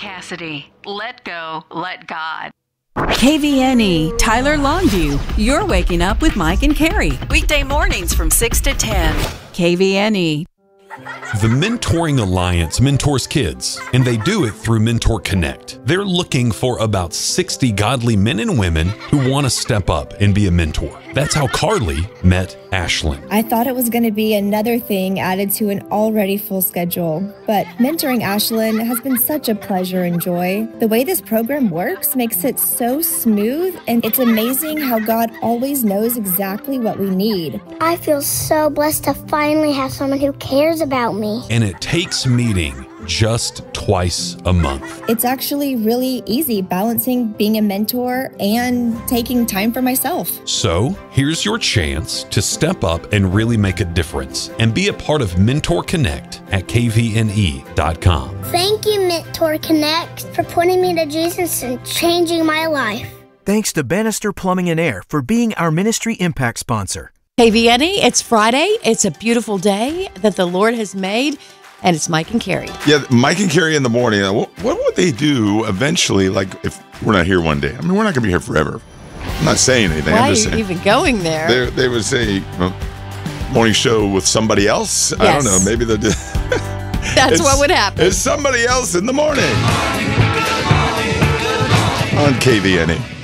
Cassidy. Let go, let God. KVNE, Tyler Longview. You're waking up with Mike and Carrie. Weekday mornings from 6 to 10. KVNE. The Mentoring Alliance mentors kids, and they do it through Mentor Connect. They're looking for about 60 godly men and women who want to step up and be a mentor. That's how Carly met Ashlyn. I thought it was going to be another thing added to an already full schedule, but mentoring Ashlyn has been such a pleasure and joy. The way this program works makes it so smooth, and it's amazing how God always knows exactly what we need. I feel so blessed to finally have someone who cares about me. And it takes meeting just twice a month. It's actually really easy balancing being a mentor and taking time for myself. So here's your chance to step up and really make a difference and be a part of Mentor Connect at kvne.com. Thank you, Mentor Connect, for pointing me to Jesus and changing my life. Thanks to Bannister Plumbing and Air for being our ministry impact sponsor. KVNE, it's Friday. It's a beautiful day that the Lord has made, and it's Mike and Carrie. Yeah, Mike and Carrie in the morning. What would they do eventually, like if we're not here one day? I mean, we're not going to be here forever. I'm not saying anything. Why I'm just are you saying. even going there? They would say, morning show with somebody else? Yes. I don't know. Maybe they'll do. That's what would happen. It's somebody else in the morning. On KVNE.